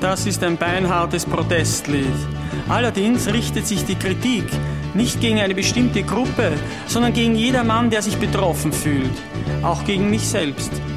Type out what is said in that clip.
Das ist ein beinhartes Protestlied. Allerdings richtet sich die Kritik nicht gegen eine bestimmte Gruppe, sondern gegen jedermann, der sich betroffen fühlt. Auch gegen mich selbst.